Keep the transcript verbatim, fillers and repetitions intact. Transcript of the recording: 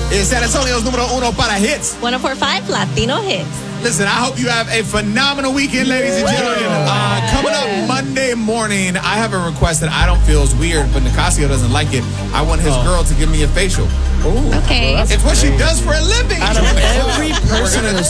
is San Antonio's numero uno para hits. one oh four point five Latino Hits. Listen, I hope you have a phenomenal weekend, ladies and gentlemen. Uh, coming up Monday morning, I have a request that I don't feel is weird, but Nicasio doesn't like it. I want his Oh. girl to give me a facial. Okay. It's what she does for a living. Out of every person in the